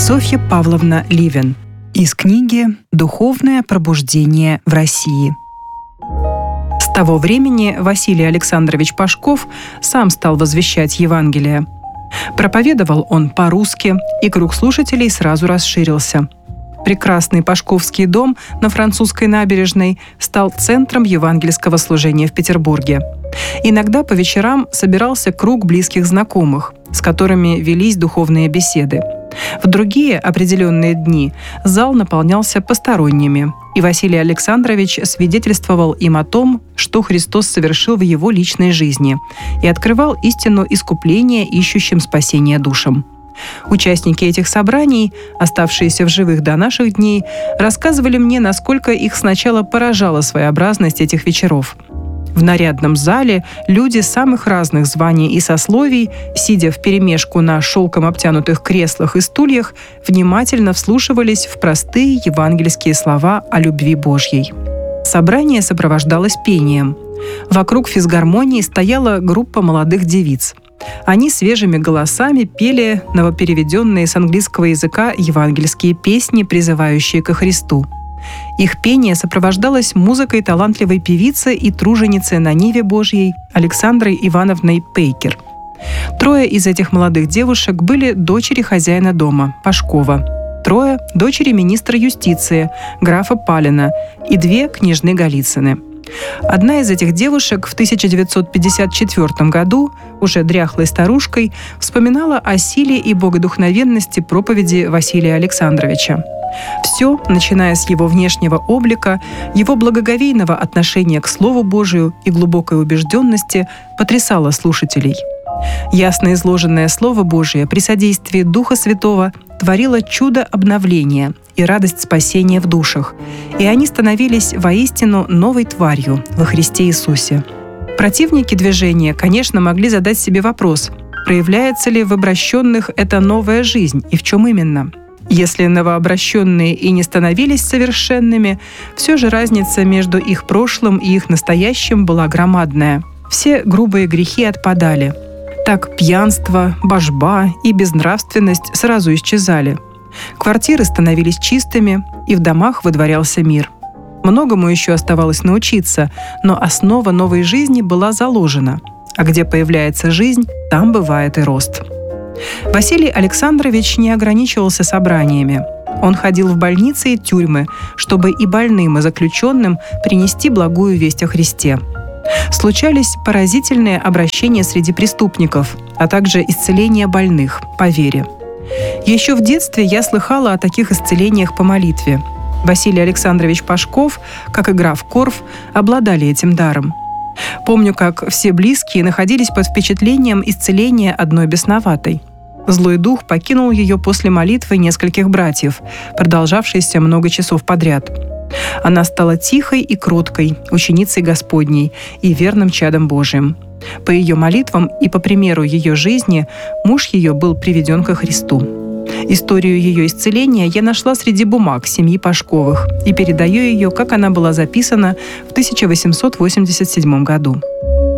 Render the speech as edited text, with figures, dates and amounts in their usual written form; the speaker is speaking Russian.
Софья Павловна Ливен. Из книги «Духовное пробуждение в России». С того времени Василий Александрович Пашков сам стал возвещать Евангелие. Проповедовал он по-русски, и круг слушателей сразу расширился. Прекрасный Пашковский дом на Французской набережной стал центром евангельского служения в Петербурге. Иногда по вечерам собирался круг близких знакомых, с которыми велись духовные беседы. В другие определенные дни зал наполнялся посторонними, и Василий Александрович свидетельствовал им о том, что Христос совершил в его личной жизни, и открывал истину искупления ищущим спасения душам. Участники этих собраний, оставшиеся в живых до наших дней, рассказывали мне, насколько их сначала поражала своеобразность этих вечеров. В нарядном зале люди самых разных званий и сословий, сидя вперемешку на шелком обтянутых креслах и стульях, внимательно вслушивались в простые евангельские слова о любви Божьей. Собрание сопровождалось пением. Вокруг физгармонии стояла группа молодых девиц. Они свежими голосами пели новопереведенные с английского языка евангельские песни, призывающие ко Христу. Их пение сопровождалось музыкой талантливой певицы и труженицы на ниве Божьей Александрой Ивановной Пейкер. 3 из этих молодых девушек были дочери хозяина дома, Пашкова, 3 – дочери министра юстиции, графа Палина, и 2 – княжны Голицыны. Одна из этих девушек в 1954 году, уже дряхлой старушкой, вспоминала о силе и богодухновенности проповеди Василия Александровича. Все, начиная с его внешнего облика, его благоговейного отношения к Слову Божию и глубокой убежденности, потрясало слушателей. Ясно изложенное Слово Божие при содействии Духа Святого творило чудо обновления и радость спасения в душах, и они становились воистину новой тварью во Христе Иисусе. Противники движения, конечно, могли задать себе вопрос, проявляется ли в обращенных эта новая жизнь и в чем именно. Если новообращенные и не становились совершенными, все же разница между их прошлым и их настоящим была громадная. Все грубые грехи отпадали. Так пьянство, божба и безнравственность сразу исчезали. Квартиры становились чистыми, и в домах выдворялся мир. Многому еще оставалось научиться, но основа новой жизни была заложена. А где появляется жизнь, там бывает и рост. Василий Александрович не ограничивался собраниями. Он ходил в больницы и тюрьмы, чтобы и больным, и заключенным принести благую весть о Христе. Случались поразительные обращения среди преступников, а также исцеление больных по вере. Еще в детстве я слыхала о таких исцелениях по молитве. Василий Александрович Пашков, как и граф Корф, обладали этим даром. Помню, как все близкие находились под впечатлением исцеления одной бесноватой. Злой дух покинул ее после молитвы нескольких братьев, продолжавшейся много часов подряд. Она стала тихой и кроткой, ученицей Господней и верным чадом Божиим. По ее молитвам и по примеру ее жизни муж ее был приведен ко Христу. Историю ее исцеления я нашла среди бумаг семьи Пашковых и передаю ее, как она была записана в 1887 году.